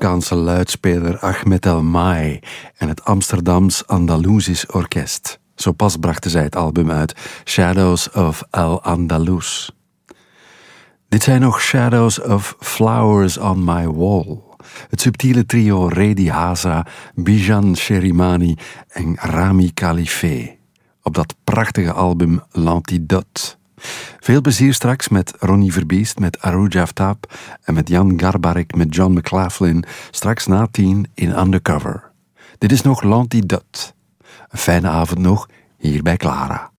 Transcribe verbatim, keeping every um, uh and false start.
Marokkaanse luidspeler Ahmed El Mai en het Amsterdams Andalusisch Orkest. Zo pas brachten zij het album uit, Shadows of El Andalus. Dit zijn nog Shadows of Flowers on My Wall. Het subtiele trio Redi Haza, Bijan Sherimani en Rami Khalife. Op dat prachtige album L'Antidote. Veel plezier straks met Ronnie Verbiest, met Arooj Aftab en met Jan Garbarek, met John McLaughlin. Straks na tien in Undercover. Dit is nog L'Antidote. Een fijne avond nog, hier bij Clara.